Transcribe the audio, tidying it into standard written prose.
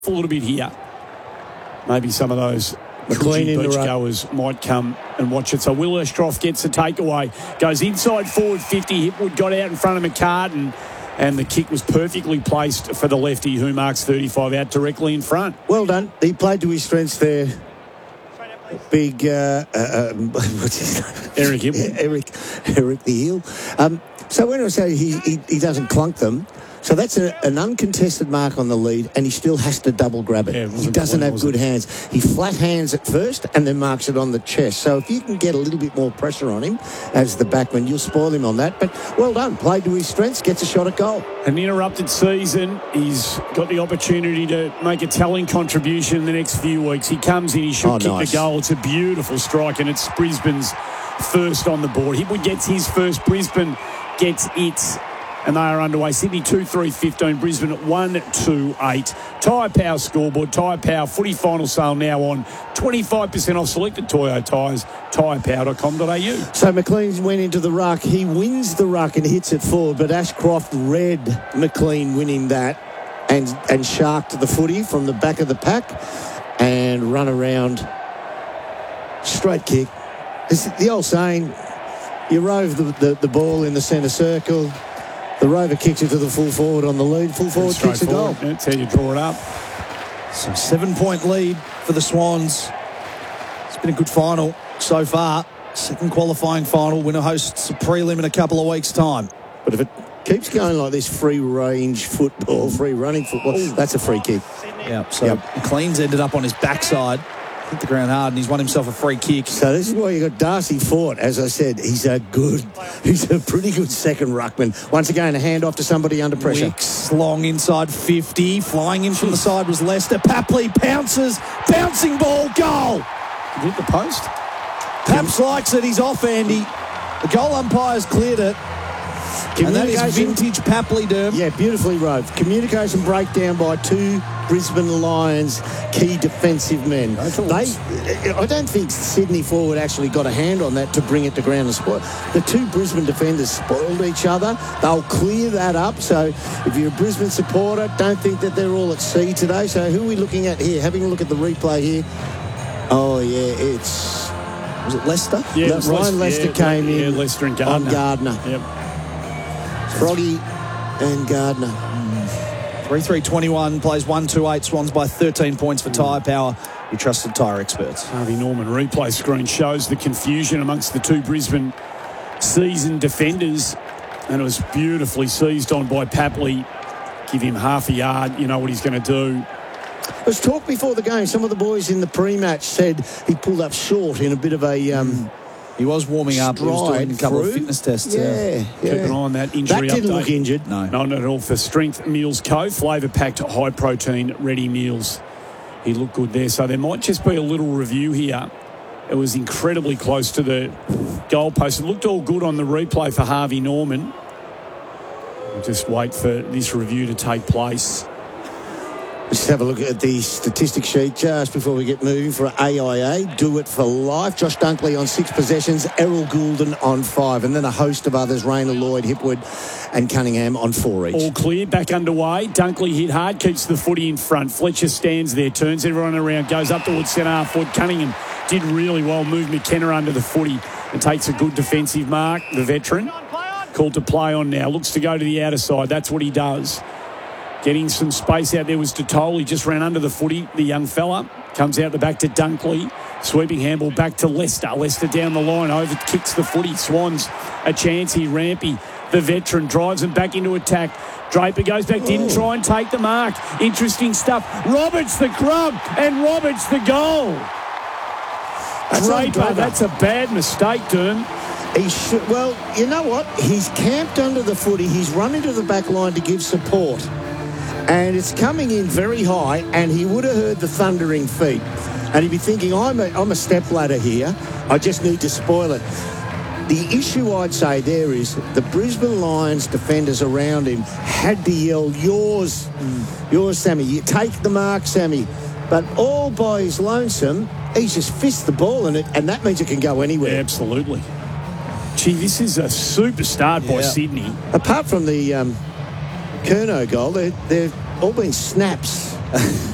a little bit here. Maybe some of those McLean in the beach ruck goers might come and watch it. So Will Erstroph gets the takeaway. Goes inside forward 50. Hipwood got out in front of McCartan. And the kick was perfectly placed for the lefty who marks 35 out directly in front. Well done. He played to his strengths there. Big, what's his name? Eric Hipwood. Eric the Eel. So when I say he doesn't clunk them, so that's an uncontested mark on the lead, and he still has to double grab it. Yeah, he doesn't have good hands. He flat hands at first and then marks it on the chest. So if you can get a little bit more pressure on him as the backman, you'll spoil him on that. But well done. Played to his strengths, gets a shot at goal. An interrupted season. He's got the opportunity to make a telling contribution in the next few weeks. He comes in, he should kick the goal. It's a beautiful strike, and it's Brisbane's first on the board. Hipwood gets his first. Brisbane gets it. And they are underway. Sydney 2-3-15, Brisbane 1-2-8. Tyre Power scoreboard. Tyre Power footy final sale now on. 25% off selected Toyo tyres. Tyrepower.com.au. So McLean went into the ruck. He wins the ruck and hits it forward. But Ashcroft read McLean winning that and sharked the footy from the back of the pack and run around. Straight kick. It's the old saying, you rove the ball in the centre circle. The rover kicks it to the full forward on the lead. Full forward kicks a goal. That's how you draw it up. So 7-point lead for the Swans. It's been a good final so far. Second qualifying final. Winner hosts a prelim in a couple of weeks' time. But if it keeps going like this, free range football, free running football, that's a free kick. Yeah. So McLean's ended up on his backside. Hit the ground hard, and he's won himself a free kick. So this is why you got Darcy Fort. As I said, he's a pretty good second ruckman. Once again, a hand off to somebody under pressure. Wicks long inside 50. Flying in from the side was Lester. Papley pounces. Bouncing ball. Goal. Hit the post. Paps likes it. He's off, Andy. The goal umpire's cleared it. And that is vintage Papley, Derm. Yeah, beautifully roved. Communication breakdown by two Brisbane Lions key defensive men. I don't think Sydney forward actually got a hand on that to bring it to ground and spoil. The two Brisbane defenders spoiled each other. They'll clear that up. So if you're a Brisbane supporter, don't think that they're all at sea today. So who are we looking at here? Having a look at the replay here. Oh, yeah, was it Leicester? Yeah, Ryan Lester came in. Yeah, Lester and Gardner. On Gardner. Yep. Froggy and Gardner. 3-3-21 plays 1-2-8. Swans by 13 points for Tyre Power. We trusted tyre experts. Harvey Norman replay screen shows the confusion amongst the two Brisbane seasoned defenders, and it was beautifully seized on by Papley. Give him half a yard. You know what he's going to do. Let's talk before the game. Some of the boys in the pre-match said he pulled up short in a bit of a he was warming up. He was doing a couple of fitness tests. Yeah. Keep an eye on that injury That didn't update. look injured. No, not at all. For Strength Meals Co. Flavour-packed, high-protein, ready meals. He looked good there. So there might just be a little review here. It was incredibly close to the goalpost. It looked all good on the replay for Harvey Norman. We'll just wait for this review to take place. Let's have a look at the statistic sheet just before we get moving for AIA. Do it for life. Josh Dunkley on 6 possessions. Errol Goulden on 5. And then a host of others. Rayner Lloyd, Hipwood and Cunningham on 4 each. All clear. Back underway. Dunkley hit hard. Keeps the footy in front. Fletcher stands there. Turns everyone around. Goes up towards centre half forward. Cunningham did really well. Move McKenna under the footy. And takes a good defensive mark. The veteran. Called to play on now. Looks to go to the outer side. That's what he does. Getting some space out there was Totole. He just ran under the footy, the young fella. Comes out the back to Dunkley. Sweeping handball back to Lester. Lester down the line. Over kicks the footy. Swans a chance here. Rampy, the veteran, drives him back into attack. Draper goes back. Didn't try and take the mark. Interesting stuff. Roberts the grub and Roberts the goal. Draper, that's a bad mistake, Derm. He should, well, you know what? He's camped under the footy. He's run into the back line to give support. And it's coming in very high, and he would have heard the thundering feet. And he'd be thinking, I'm a stepladder here. I just need to spoil it. The issue I'd say there is the Brisbane Lions defenders around him had to yell, yours, Sammy. You take the mark, Sammy. But all by his lonesome, he's just fist the ball in it, and that means it can go anywhere. Yeah, absolutely. Gee, this is a super start by Sydney. Apart from the Curnow goal, they've all been snaps.